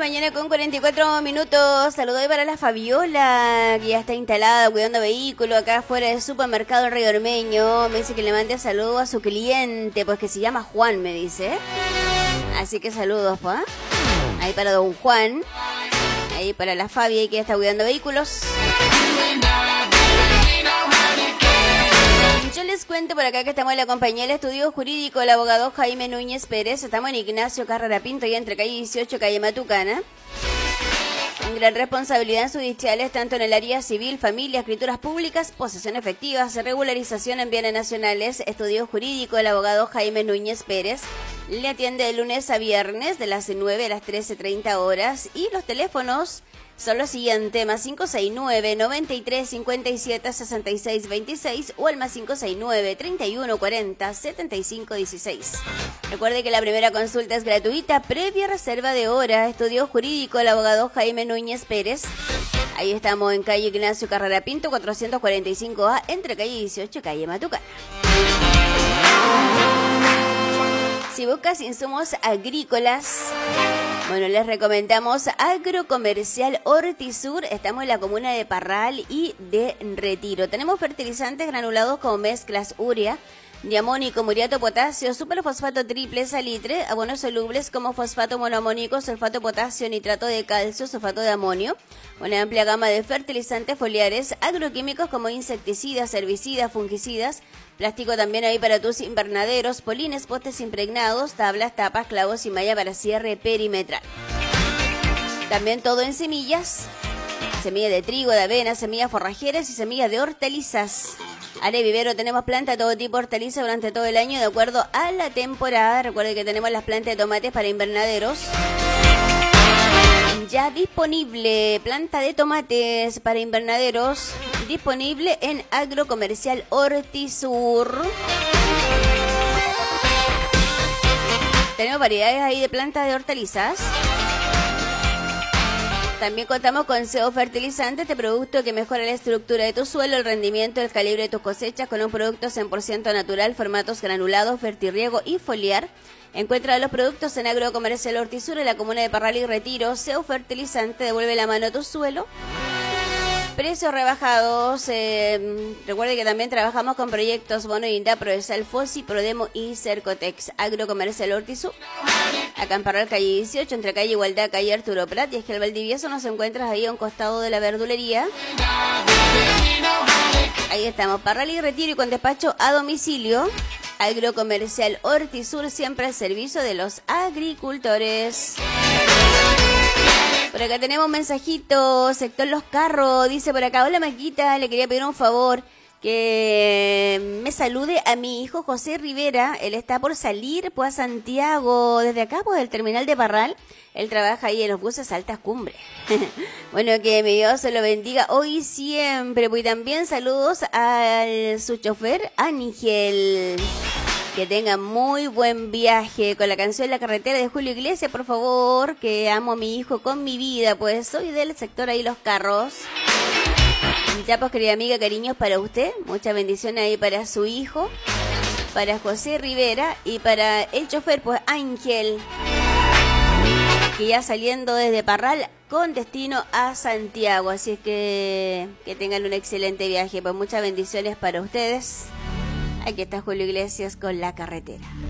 mañana con 44 minutos. Saludos para la Fabiola, que ya está instalada cuidando vehículos acá afuera del supermercado Río Ormeño. Me dice que le mande saludos a su cliente, pues que se llama Juan, me dice. Así que saludos, pues. Ahí para don Juan. Ahí para la Fabi, que ya está cuidando vehículos. Yo les cuento por acá que estamos en la compañía del estudio jurídico, el abogado Jaime Núñez Pérez. Estamos en Ignacio Carrera Pinto, y entre calle 18, calle Matucana. En gran responsabilidad judiciales, tanto en el área civil, familia, escrituras públicas, posesión efectiva, regularización en bienes nacionales. Estudio jurídico, el abogado Jaime Núñez Pérez. Le atiende de lunes a viernes de las 9 a las 13:30 horas. Y los teléfonos son los siguientes: más 569-93-57-66-26 o el más 569-3140-75-16. Recuerde que la primera consulta es gratuita, previa reserva de hora. Estudio jurídico, el abogado Jaime Núñez Pérez. Ahí estamos en calle Ignacio Carrera Pinto, 445A, entre calle 18 y calle Matucana. Si buscas insumos agrícolas, bueno, les recomendamos Agrocomercial Hortisur. Estamos en la comuna de Parral y de Retiro. Tenemos fertilizantes granulados como mezclas urea, diamónico, muriato, potasio, superfosfato triple, salitre, abonos solubles como fosfato monoamónico, sulfato potasio, nitrato de calcio, sulfato de amonio. Una amplia gama de fertilizantes foliares, agroquímicos como insecticidas, herbicidas, fungicidas. Plástico también ahí para tus invernaderos, polines, postes impregnados, tablas, tapas, clavos y malla para cierre perimetral. También todo en semillas. Semilla de trigo, de avena, semillas forrajeras y semillas de hortalizas. Área vivero, tenemos plantas de todo tipo de hortalizas durante todo el año de acuerdo a la temporada. Recuerden que tenemos las plantas de tomates para invernaderos. Ya disponible, planta de tomates para invernaderos, disponible en Agrocomercial Hortisur. Tenemos variedades ahí de plantas de hortalizas. También contamos con SEO Fertilizante, este producto que mejora la estructura de tu suelo, el rendimiento, el calibre de tus cosechas, con un producto 100% natural, formatos granulados, fertirriego y foliar. Encuentra los productos en Agrocomercial Hortisur, en la comuna de Parral y Retiro. SEO Fertilizante, devuelve la mano a tu suelo. Precios rebajados. Recuerde que también trabajamos con proyectos Bono Inda, Prodesal, Fossi, Prodemo y Cercotex. Agrocomercial Hortisur. Acá en Parral, calle 18, entre calle Igualdad, calle Arturo Prat y Esquel Valdivieso. Nos encuentras ahí a un costado de la verdulería. Ahí estamos, Parral y Retiro, y con despacho a domicilio. Agrocomercial Hortisur, siempre al servicio de los agricultores. Por acá tenemos un mensajito, sector Los Carros, dice por acá: hola Maquita, le quería pedir un favor, que me salude a mi hijo José Rivera. Él está por salir pues a Santiago, desde acá, pues del terminal de Parral. Él trabaja ahí en los buses Altas Cumbres. Bueno, que mi Dios se lo bendiga hoy y siempre. Pues también saludos a su chofer Ángel. Que tenga muy buen viaje con la canción La Carretera de Julio Iglesias, por favor, que amo a mi hijo con mi vida, pues soy del sector ahí Los Carros. Ya pues, querida amiga, cariños para usted, muchas bendiciones ahí para su hijo, para José Rivera y para el chofer, pues Ángel, que ya saliendo desde Parral con destino a Santiago, así es que tengan un excelente viaje, pues muchas bendiciones para ustedes. Aquí está Julio Iglesias con La Carretera.